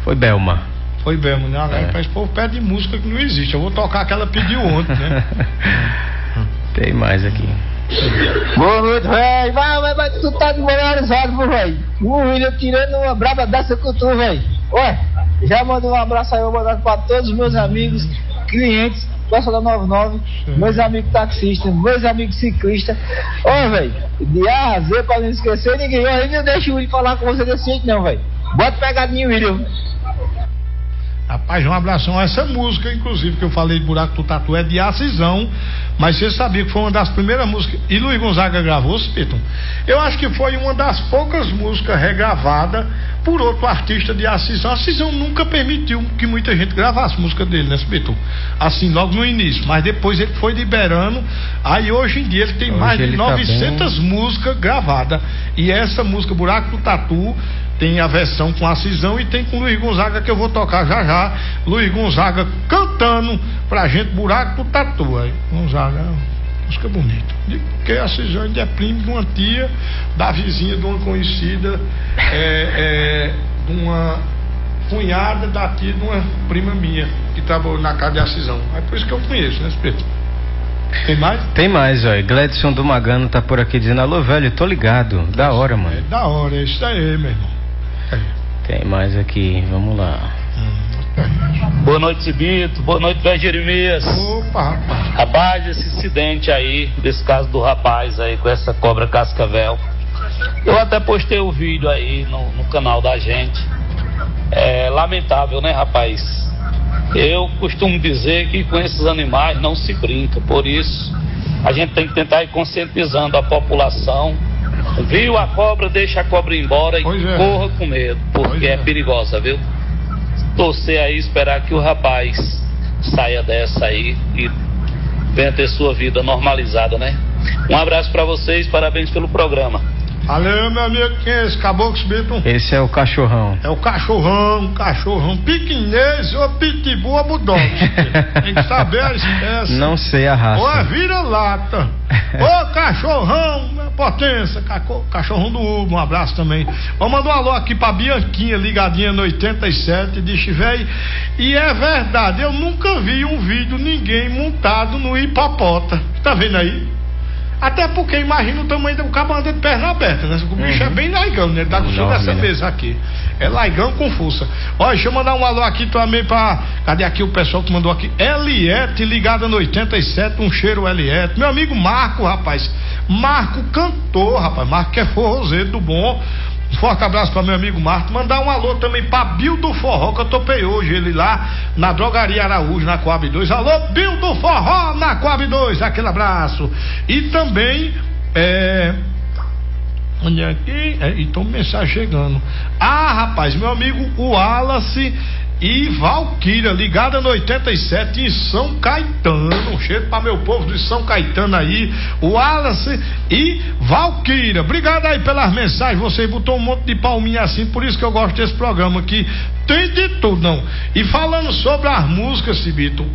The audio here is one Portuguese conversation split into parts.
Foi Belma. Foi Belma, né? Mas o povo pede música que não existe. Eu vou tocar aquela pediu ontem, né? Tem mais aqui. Boa noite, velho. Vai, tu tá desmoralizado, velho. O William tirando uma braba dessa com tu, velho. Ué, já mandou um abraço aí, eu vou mandar pra todos os meus amigos, clientes, pessoal da 99, meus amigos taxistas, meus amigos ciclistas. Ô, velho, de A a Z pra não esquecer ninguém. Eu ainda deixo o William falar com você desse jeito, não, velho. Bota pegadinha, William. Rapaz, um abração a essa música, inclusive, que eu falei de Buraco do Tatu, é de Acisão, mas você sabia que foi uma das primeiras músicas, e Luiz Gonzaga gravou, Spiton? Eu acho que foi uma das poucas músicas regravadas por outro artista de Acisão. Acisão nunca permitiu que muita gente gravasse música dele, né, Spiton? Assim, logo no início, mas depois ele foi liberando, aí hoje em dia ele tem mais de 900 músicas gravadas, e essa música, Buraco do Tatu, tem a versão com Acisão e tem com Luiz Gonzaga, que eu vou tocar já. Luiz Gonzaga cantando pra gente Buraco do Tatu. Aí, Gonzaga, música bonita. Porque a Acisão ainda é primo de uma tia, da vizinha de uma conhecida, de uma cunhada da tia de uma prima minha, que trabalhou na casa de Acisão. É por isso que eu conheço, né, Espírito? Tem mais? Tem mais, ó. Gledson do Magano tá por aqui dizendo: alô, velho, tô ligado. Da hora, mano. É da hora, é isso aí, meu irmão. Tem mais aqui, vamos lá. Boa noite, Cibito. Boa noite, velho Jeremias. Opa, rapaz, esse incidente aí, desse caso do rapaz aí com essa cobra cascavel. Eu até postei o vídeo aí no canal da gente. É lamentável, né, rapaz? Eu costumo dizer que com esses animais não se brinca. Por isso, a gente tem que tentar ir conscientizando a população. Viu a cobra, deixa a cobra ir embora e corra com medo, porque é perigosa, viu? Torcer aí, esperar que o rapaz saia dessa aí e venha ter sua vida normalizada, né? Um abraço pra vocês, parabéns pelo programa. Valeu, meu amigo. Quem é esse caboclo, Smith? Esse é o cachorrão. É o cachorrão piquinês ou pitbull ou bulldog. Tem que saber a espécie. Não sei a raça. Ou é vira-lata. Ô cachorrão, potência, cachorrão do Uber, um abraço também. Vamos mandar um alô aqui pra Bianquinha, ligadinha no 87, de velho. E é verdade, eu nunca vi um vídeo ninguém montado no hipopótamo. Tá vendo aí? Até porque imagina o tamanho do cabo anda de perna aberta, né? O bicho é bem laigão, né? Ele tá com dessa mesa aqui. É laigão com força. Olha, deixa eu mandar um alô aqui também pra. Cadê aqui o pessoal que mandou aqui? Eliette, ligada no 87, um cheiro Eliette. Meu amigo Marco, rapaz. Marco cantor, rapaz. Marco que é forrozeiro do bom. Um forte abraço para meu amigo Marco. Mandar um alô também para Bill do Forró, que eu topei hoje ele lá na Drogaria Araújo, na Coab 2. Alô, Bill do Forró na Coab 2, aquele abraço. E também olha aqui, então mensagem chegando. Rapaz, meu amigo o Wallace e Valquíria, ligada no 87 em São Caetano. Um cheiro para meu povo de São Caetano aí, o Wallace e Valquíria. Obrigado aí pelas mensagens. Você botou um monte de palminha assim, por isso que eu gosto desse programa aqui. Tem de tudo, não. E falando sobre as músicas, Cibito,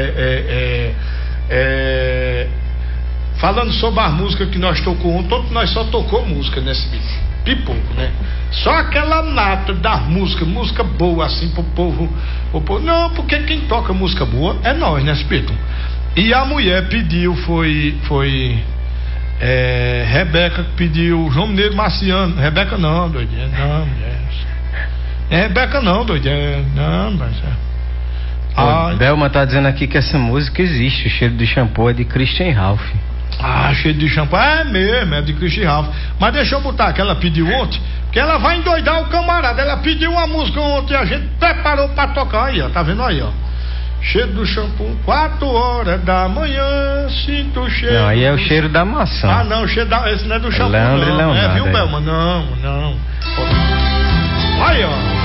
falando sobre as músicas que nós tocamos ontem, todos nós só tocou música, né, Cibito? Pipoco, né? Só aquela nata da música boa assim pro povo. Não, porque quem toca música boa é nós, né, Spito? E a mulher pediu, foi Rebeca que pediu, João Mineiro Marciano. Rebeca não, doidinha, não, mulher. Rebeca não, doidinha, não, mas Belma tá dizendo aqui que essa música existe, o cheiro de shampoo é de Christian Ralph. Cheio de shampoo, é mesmo, é de Christian Ralph. Mas deixa eu botar que ela pediu ontem, que ela vai endoidar o camarada. Ela pediu uma música ontem e a gente preparou pra tocar aí, ó, tá vendo aí, ó? Cheiro do shampoo, 4 horas da manhã, sinto o cheiro. Não, aí é o cheiro da maçã. Não, o cheiro esse não é do shampoo, Leandro não. Leonardo, viu, Belma? Não. Aí, ó.